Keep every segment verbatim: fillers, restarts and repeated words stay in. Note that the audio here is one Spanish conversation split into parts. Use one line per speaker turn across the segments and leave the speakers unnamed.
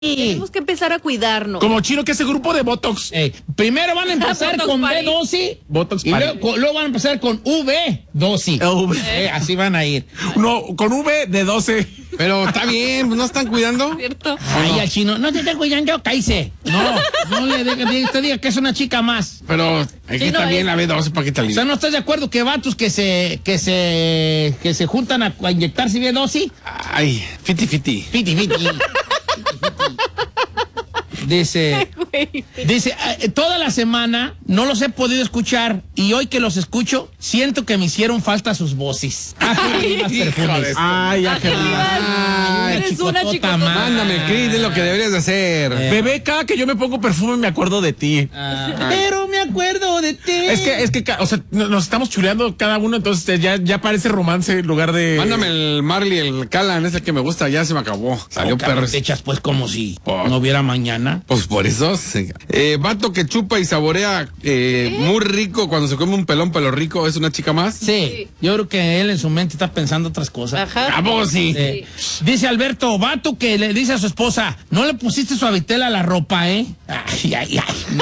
Tenemos que empezar a cuidarnos.
Como Chino, que ese grupo de Botox.
Eh, primero van a empezar con B doce.
Botox
y luego, luego van a empezar con V doce. Eh, así van a ir.
No, con V de doce.
Pero está bien, ¿no están cuidando?
¿Cierto?
Ay, al Chino, no te estás cuidando, cállese. No, no le diga, te diga que es una chica más.
Pero hay que
Sí, no,
estar bien
es-
la B doce para que tal.
O sea, ¿no estás de acuerdo que vatos que se, que se, que se juntan a, a inyectarse B doce?
Ay, fiti fiti.
Fiti, fiti. Dice,
Güey.
dice, eh, toda la semana no los he podido escuchar y hoy que los escucho, siento que me hicieron falta sus voces. Ah, qué más perfumes.
Ay, ya,
Ah, qué linda.
Ay,
Eres
chicotota,
una chicotota.
ma.
Mándame, Chris, es lo que deberías de hacer.
Eh.
Bebé, cada que yo me pongo perfume me acuerdo de ti.
Ah, pero me acuerdo de ti.
Es que, es que, ca- o sea, no- nos estamos chuleando cada uno, entonces eh, ya, ya parece romance en lugar de.
Mándame el Marley, el Callan, ese que me gusta, ya se me acabó. Salió
No, cabrón,
perro.
te echas pues como si
Oh.
no hubiera mañana.
Pues por eso. Sí. Eh, vato que chupa y saborea eh, muy rico cuando se come un pelón pelo rico, ¿es una chica más?
Sí, yo creo que él en su mente está pensando otras cosas.
Ajá.
¿A poco sí?
Eh, dice Alberto, vato que le dice a su esposa, no le pusiste suavitel a la ropa, ¿eh? Ay, ay,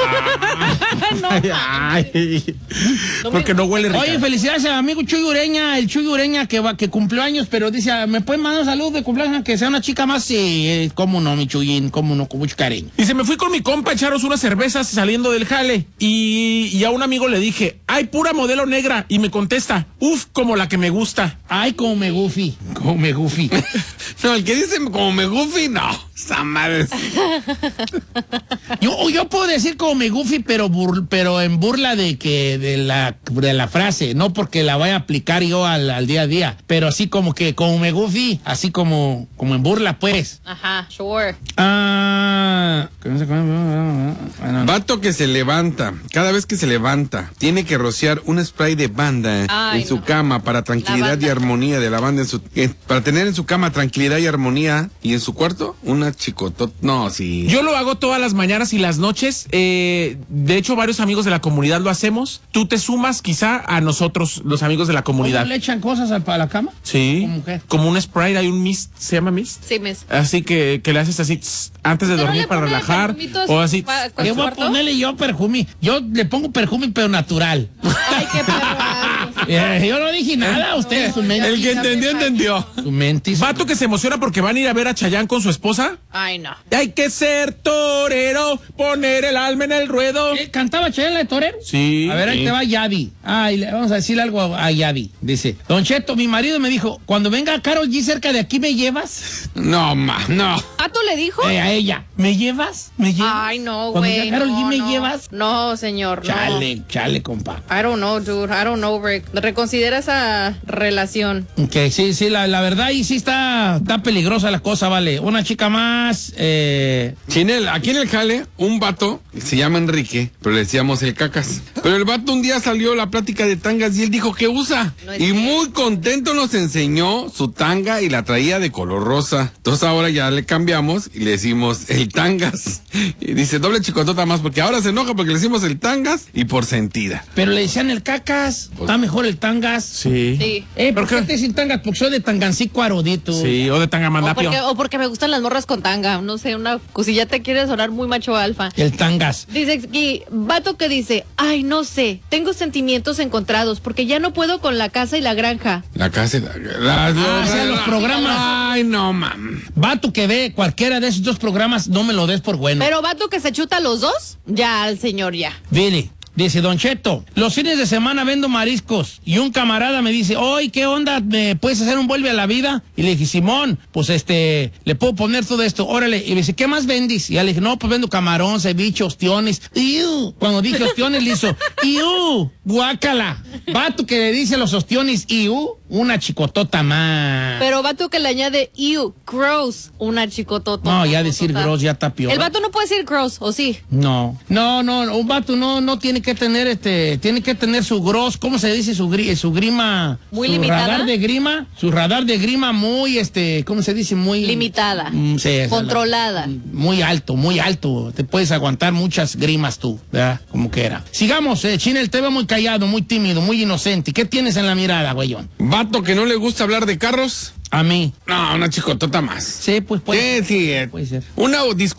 ay.
Ay, porque no huele rico.
Oye, felicidades a mi amigo Chuy Ureña, el Chuy Ureña que va, que cumplió años, pero dice, ah, ¿me pueden mandar un saludo de cumpleaños que sea una chica más? Sí, eh, cómo no, mi Chuyín, cómo no, con mucho cariño.
Y se me fui con mi compa a echaros unas cervezas saliendo del jale. Y, y a un amigo le dije, ay, pura modelo negra. Y me contesta, uf, como la que me gusta.
Ay, como me goofy, como me goofy.
No, el que dice como me goofy, no. Esa madre es-
Yo, yo puedo decir como me goofy, pero bur- pero en burla de que de la, de la frase, no porque la vaya a aplicar yo al, al día a día, pero así como que como me goofy, así como, como en burla, pues.
Ajá, sure.
Ah, que no sé cómo- bueno,
Vato que se levanta, cada vez que se levanta, tiene que rociar un spray de banda
Ay,
en su
no.
cama para tranquilidad
Lavanda.
y armonía de lavanda en su, eh, para tener en su cama tranquilidad y armonía y en su cuarto una chicotota. No, sí.
Yo lo hago todas las mañanas y las noches. eh, de hecho, varios amigos de la comunidad lo hacemos. Tú te sumas quizá a nosotros, los amigos de la
¿cómo
comunidad.
le echan cosas al- a la cama?
Sí.
¿Cómo qué?
Como un spray, hay un mist, ¿se llama mist?
Sí, me...
Así que, que le haces así tss, antes de
¿Usted no
dormir
le
para
pone
relajar.
perfumitos
O así.
pa-
tss,
con
Yo
su
voy a
cuarto?
ponerle yo perfume. Yo le pongo perfume, pero natural.
Ay, qué perro.
Eh, yo no dije nada, usted su mente.
El que entendió, entendió.
Su mente.
Vato que se emociona porque van a ir a ver a Chayanne con su esposa.
Ay, no.
Hay que ser torero, poner el alma en el ruedo.
Eh, ¿Cantaba Chela de torero?
Sí.
A ver, ahí
Sí.
te va Yavi. Ay, le vamos a decirle algo a, a Yavi. Dice, Don Cheto, mi marido me dijo, cuando venga Karol G cerca de aquí, ¿me llevas?
No, ma, no.
¿Ah, tú le dijo?
Eh, a ella, ¿me llevas? ¿Me llevas?
Ay, no,
Cuando
güey.
venga Karol G,
no,
¿me
no.
llevas?
No, señor, no.
Chale, chale, compa.
I don't know, dude. I don't know, Rick. Reconsidera esa relación.
Que sí, sí, la, la verdad ahí sí está, está peligrosa la cosa, vale. Una chica más, eh...
Chinel, aquí en el jale, un vato, se llama Enrique, pero le decíamos el cacas. Pero el vato un día salió la plática de tangas y él dijo que usa.
No es
Y
cierto.
muy contento nos enseñó su tanga y la traía de color rosa. Entonces ahora ya le cambiamos y le decimos el tangas. Y dice doble chicotota más porque ahora se enoja porque le decimos el tangas y por sentida.
Pero le decían el cacas, está mejor el tangas.
Sí.
Sí.
Eh, ¿por
¿Por
qué
qué?
te dicen tangas? Porque soy de Tangancico Arodito.
Sí, o de
O
Tangamandapio.
porque, o porque me gustan las morras con tanga. No sé, una cosilla te quiere sonar muy macho alfa.
El tangas.
Dice aquí, vato que dice, ay, no sé, tengo sentimientos encontrados porque ya no puedo con la casa y la granja.
La casa y la... la-
Ah,
la-
o sea, los programas.
Ay, no, mam.
Vato que ve cualquiera de esos dos programas, no me lo des por bueno.
Pero vato que se chuta los dos, ya al señor ya.
Billy, dice Don Cheto, los fines de semana vendo mariscos y un camarada me dice, oye, ¿qué onda? ¿Me puedes hacer un vuelve a la vida? Y le dije, Simón, pues este, le puedo poner todo esto, órale. Y me dice, ¿qué más vendís? Y ya le dije, no, pues vendo camarón, ceviche, ostiones. ¡Iu! Cuando dije ostiones le hizo, ¡iu! Guácala. Vato que le dice a los ostiones, ¡iu! Una chicotota más.
Pero vato que le añade, ew, gross, una chicotota.
No, ya decir gross ya está peor.
El vato no puede decir gross, ¿o sí?
No, no, no, un vato no, no tiene que que tener este, tiene que tener su gross, ¿cómo se dice? Su, gri, su grima.
Muy
su
limitada.
radar de grima, su radar de grima muy, este, ¿cómo se dice? Muy.
Limitada.
Mm, sí,
Controlada.
Muy alto, muy alto. Te puedes aguantar muchas grimas tú, ¿verdad? Como que era. Sigamos, eh, China, te veo muy callado, muy tímido, muy inocente. ¿Qué tienes en la mirada, güeyón?
Vato que no le gusta hablar de carros.
A mí.
No, una chicotota más.
Sí, pues puede
Sí, sí. eh,
Puede ser.
Una